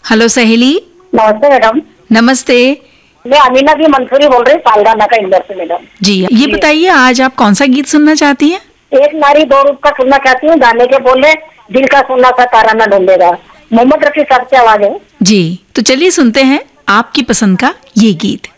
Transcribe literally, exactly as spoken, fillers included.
Hello सहेली। नमस्ते madam. नमस्ते। मैं अमीना भी मंसूरी बोल रही पालगाना का इंदौर से मैडम। जी, ये बताइए आज आप कौन सा गीत सुनना चाहती हैं? एक नारी दो रूप का सुनना चाहती हूँ, गाने के बोले दिल का सुनना सा तारा न ढूंढेगा। मोहम्मद रफी साहब की आवाज है। जी, तो चलिए सुनते हैं आपकी पसंद का ये गीत।